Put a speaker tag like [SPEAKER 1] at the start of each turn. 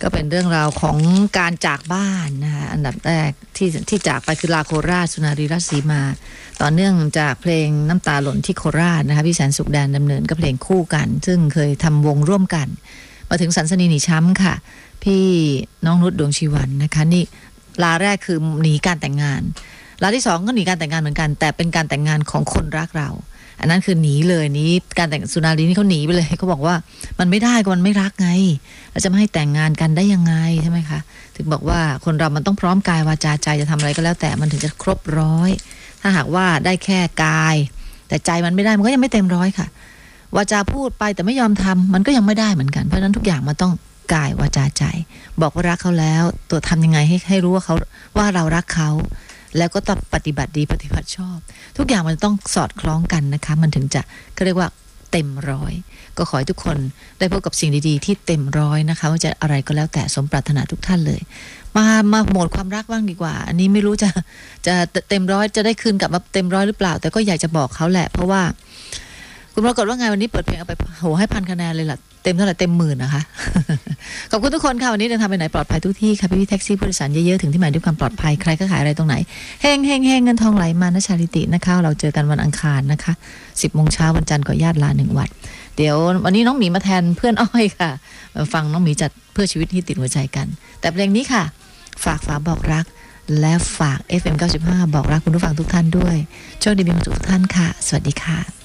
[SPEAKER 1] ก็เป็นเรื่องราวของการจากบ้านนะคะอันดับแรกที่จากไปคือลาโคราชสุนารีราชสีมาต่อเนื่องจากเพลงน้ำตาหล่นที่โคราชนะคะพี่แสนสุขแดนดำเนินก็เพลงคู่กันซึ่งเคยทำวงร่วมกันมาถึงสันสนีหนีช้ำค่ะพี่น้องนุชดวงชีวันนะคะนี่ลาแรกคือหนีการแต่งงานลาที่สองก็หนีการแต่งงานเหมือนกันแต่เป็นการแต่งงานของคนรักเราอันนั้นคือหนีเลยนี้การแต่งสุนารีนี่เขาหนีไปเลยเขาบอกว่ามันไม่ได้ก็มันไม่รักไงแล้วจะไม่ให้แต่งงานกันได้ยังไงใช่ไหมคะถึงบอกว่าคนเรามันต้องพร้อมกายวาจาใจจะทำอะไรก็แล้วแต่มันถึงจะครบร้อยถ้าหากว่าได้แค่กายแต่ใจมันไม่ได้มันก็ยังไม่เต็มร้อยค่ะวาจาพูดไปแต่ไม่ยอมทำมันก็ยังไม่ได้เหมือนกันเพราะฉะนั้นทุกอย่างมันต้องกายวาจาใจบอกว่ารักเขาแล้วตัวทำยังไงให้รู้ว่าเรารักเขาแล้วก็ต้องปฏิบัติดีปฏิบัติชอบทุกอย่างมันต้องสอดคล้องกันนะคะมันถึงจะเขาเรียกว่าเต็มร้อยก็ขอให้ทุกคนได้พบกับสิ่งดีๆที่เต็มร้อยนะคะว่าจะอะไรก็แล้วแต่สมปรารถนาทุกท่านเลยมาโหมดความรักบ้างดีกว่าอันนี้ไม่รู้จะเต็มร้อยจะได้คืนกลับมาเต็มร้อยหรือเปล่าแต่ก็อยากจะบอกเขาแหละเพราะว่าคุณปรากฏว่าไงวันนี้เปิดเพลงเอาไปโหให้1,000 คะแนนเลยล่ะเต็มเท่าไหร่เต็ม10,000นะคะ ขอบคุณทุกคนค่ะวันนี้เดินทางไปไหนปลอดภัยทุกที่ค่ะพี่แท็กซี่ผู้โดยสารเยอะๆถึงที่หมายด้วยความปลอดภัยใครก็ขายอะไรตรงไหนเฮงเฮงเฮงเงินทองไหลมานะชาลิตินะคะเราเจอกันวันอังคารนะคะ 10 โมงเช้าวันจันทร์ขออนุญาตลา1 วันเดี๋ยววันนี้น้องหมีมาแทนเพื่อนอ้อยค่ะฟังน้องหมีจัดเพื่อชีวิตที่ติดหัวใจกันแต่เพลงนี้ค่ะฝากฝาบอกรักและฝาก FM 95บอกรักคุณผู้ฟังทุกท่านด้วยโชคดีมีความสุขทุกท่านค่ะสวัสดีค่ะ